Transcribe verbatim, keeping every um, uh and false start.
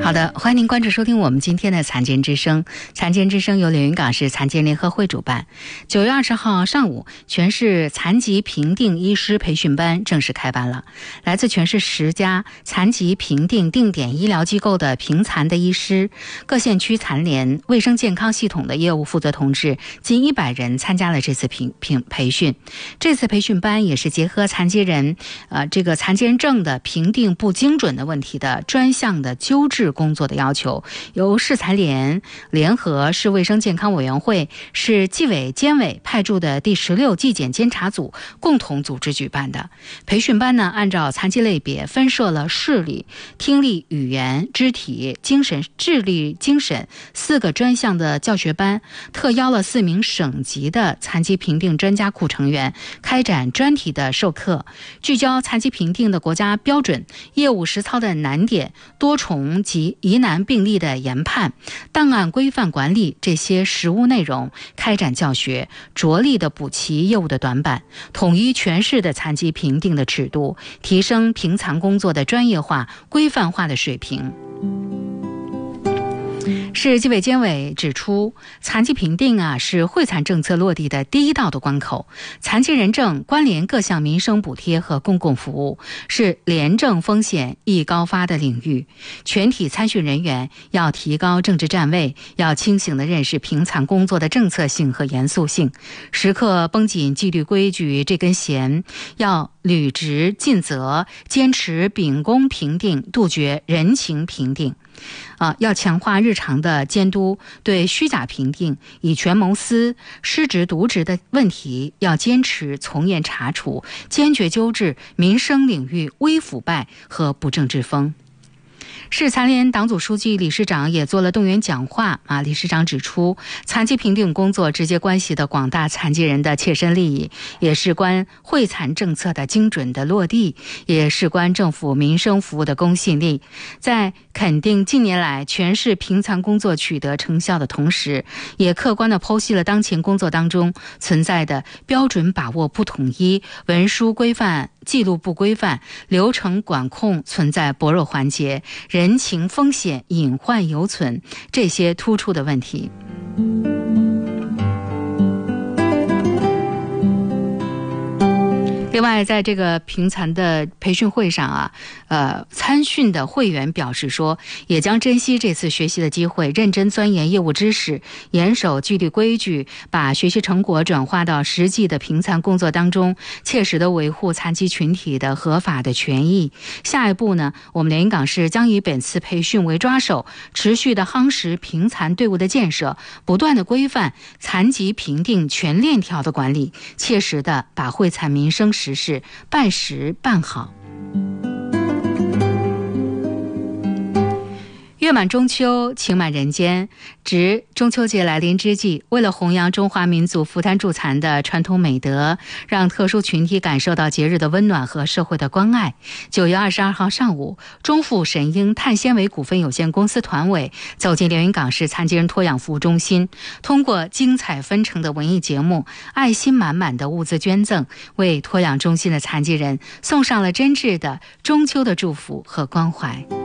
好的，欢迎您关注收听我们今天的残疾人之声。残疾人之声由连云港市残疾人联合会主办。九月二十号上午，全市残疾评定医师培训班正式开班了。来自全市十家残疾评定定点医疗机构的评残的医师，各县区残联卫生健康系统的业务负责同志近一百人参加了这次评评培训。这次培训班也是结合残疾人呃这个残疾人证的评定不精准的问题的专项的纠治工作的要求，由市残联联合市卫生健康委员会、市纪委监委派驻的第十六纪检监察组共同组织举办的培训班呢，按照残疾类别分设了视力、听力、语言、肢体、精神、智力、精神四个专项的教学班，特邀了四名省级的残疾评定专家库成员开展专题的授课，聚焦残疾评定的国家标准、业务实操的难点、多重及疑难病例的研判、档案规范管理这些实务内容开展教学，着力的补齐业务的短板，统一全市的残疾评定的尺度，提升评残工作的专业化、规范化的水平。市纪委监委指出，残疾评定啊是惠残政策落地的第一道的关口。残疾人证关联各项民生补贴和公共服务，是廉政风险易高发的领域。全体参训人员要提高政治站位，要清醒地认识评残工作的政策性和严肃性，时刻绷紧纪律规矩这根弦，要履职尽责，坚持秉公评定，杜绝人情评定。啊，要强化日常的监督，对虚假评定、以权谋私、失职渎职的问题，要坚持从严查处，坚决纠治民生领域微腐败和不正之风。市残联党组书记、理事长也做了动员讲话啊。理事长指出，残疾评定工作直接关系的广大残疾人的切身利益，也事关惠残政策的精准的落地，也事关政府民生服务的公信力。在肯定近年来全市评残工作取得成效的同时，也客观地剖析了当前工作当中存在的标准把握不统一、文书规范记录不规范、流程管控存在薄弱环节、人情风险隐患犹存这些突出的问题。另外，在这个评残的培训会上啊，呃，参训的会员表示说，也将珍惜这次学习的机会，认真钻研业务知识，严守纪律规矩，把学习成果转化到实际的评残工作当中，切实的维护残疾群体的合法的权益。下一步呢，我们连云港市将以本次培训为抓手，持续的夯实评残队伍的建设，不断的规范残疾评定全链条的管理，切实的把惠残民生实事办实办好。月满中秋，情满人间。值中秋节来临之际，为了弘扬中华民族扶残助残的传统美德，让特殊群体感受到节日的温暖和社会的关爱，九月二十二号上午，中富神鹰碳纤维股份有限公司团委走进连云港市残疾人托养服务中心，通过精彩纷呈的文艺节目、爱心满满的物资捐赠，为托养中心的残疾人送上了真挚的中秋的祝福和关怀。